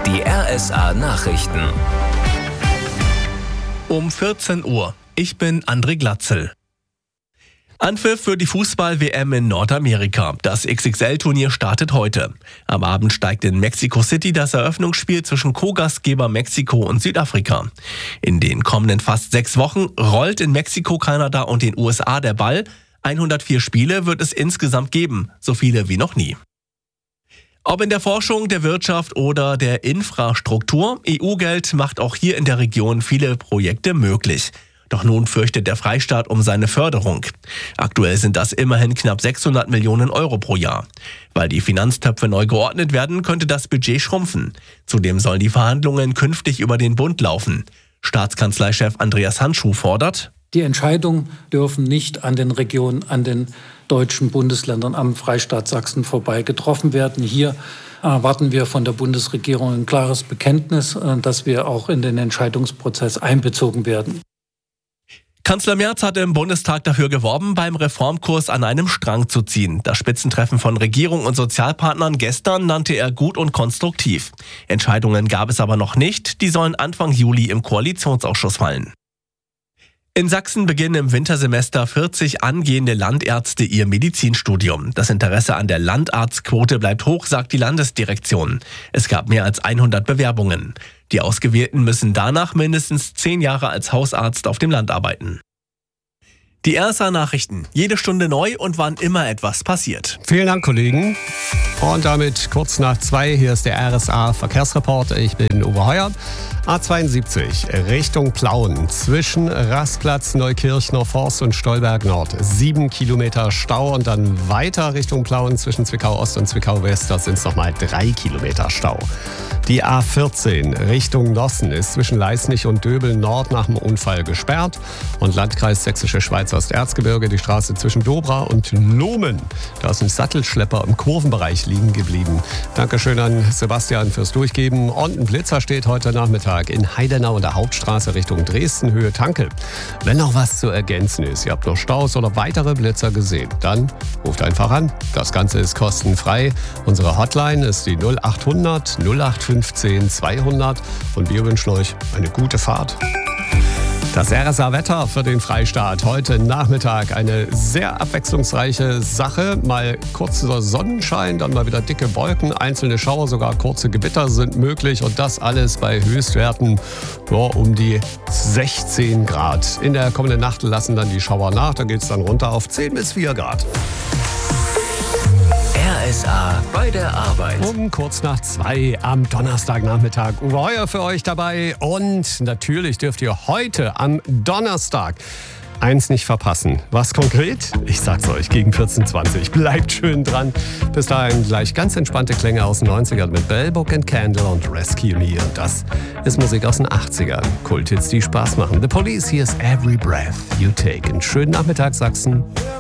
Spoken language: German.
Die RSA Nachrichten. Um 14 Uhr. Ich bin André Glatzel. Anpfiff für die Fußball-WM in Nordamerika. Das XXL-Turnier startet heute. Am Abend steigt in Mexico City das Eröffnungsspiel zwischen Co-Gastgeber Mexiko und Südafrika. In den kommenden fast 6 Wochen rollt in Mexiko, Kanada und den USA der Ball. 104 Spiele wird es insgesamt geben, so viele wie noch nie. Ob in der Forschung, der Wirtschaft oder der Infrastruktur, EU-Geld macht auch hier in der Region viele Projekte möglich. Doch nun fürchtet der Freistaat um seine Förderung. Aktuell sind das immerhin knapp 600 Millionen Euro pro Jahr. Weil die Finanztöpfe neu geordnet werden, könnte das Budget schrumpfen. Zudem sollen die Verhandlungen künftig über den Bund laufen. Staatskanzleichef Andreas Handschuh fordert: Die Entscheidungen dürfen nicht an den Regionen, an den deutschen Bundesländern, am Freistaat Sachsen vorbei getroffen werden. Hier erwarten wir von der Bundesregierung ein klares Bekenntnis, dass wir auch in den Entscheidungsprozess einbezogen werden. Kanzler Merz hat im Bundestag dafür geworben, beim Reformkurs an einem Strang zu ziehen. Das Spitzentreffen von Regierung und Sozialpartnern gestern nannte er gut und konstruktiv. Entscheidungen gab es aber noch nicht. Die sollen Anfang Juli im Koalitionsausschuss fallen. In Sachsen beginnen im Wintersemester 40 angehende Landärzte ihr Medizinstudium. Das Interesse an der Landarztquote bleibt hoch, sagt die Landesdirektion. Es gab mehr als 100 Bewerbungen. Die Ausgewählten müssen danach mindestens 10 Jahre als Hausarzt auf dem Land arbeiten. Die RSA Nachrichten. Jede Stunde neu und wann immer etwas passiert. Vielen Dank, Kollegen. Und damit kurz nach 2, hier ist der RSA Verkehrsreport. Ich bin Uwe Heuer. A72 Richtung Plauen zwischen Rastplatz, Neukirchner Forst und Stolberg Nord. 7 Kilometer Stau und dann weiter Richtung Plauen zwischen Zwickau Ost und Zwickau West. Das sind es nochmal 3 Kilometer Stau. Die A14 Richtung Nossen ist zwischen Leisnig und Döbel Nord nach dem Unfall gesperrt. Und Landkreis Sächsische Schweiz Osterzgebirge, die Straße zwischen Dobra und Lohmen. Da ist ein Sattelschlepper im Kurvenbereich liegen geblieben. Dankeschön an Sebastian fürs Durchgeben. Und ein Blitzer steht heute Nachmittag in Heidenau an der Hauptstraße Richtung Dresden, Höhe Tankel. Wenn noch was zu ergänzen ist, ihr habt noch Staus oder weitere Blitzer gesehen, dann ruft einfach an. Das Ganze ist kostenfrei. Unsere Hotline ist die 0800 0815 200 und wir wünschen euch eine gute Fahrt. Das RSA-Wetter für den Freistaat heute Nachmittag. Eine sehr abwechslungsreiche Sache. Mal kurzer Sonnenschein, dann mal wieder dicke Wolken. Einzelne Schauer, sogar kurze Gewitter sind möglich. Und das alles bei Höchstwerten um die 16 Grad. In der kommenden Nacht lassen dann die Schauer nach. Da geht es dann runter auf 10 bis 4 Grad. RSA bei der Arbeit. Um kurz nach 2 am Donnerstagnachmittag. Uwe Heuer für euch dabei. Und natürlich dürft ihr heute am Donnerstag eins nicht verpassen. Was konkret? Ich sag's euch, gegen 14:20. Bleibt schön dran. Bis dahin gleich ganz entspannte Klänge aus den 90ern mit Bell, Book and Candle und Rescue Me. Und das ist Musik aus den 80ern. Kulthits, die Spaß machen. The Police, hier ist Every Breath You Take. Einen schönen Nachmittag, Sachsen.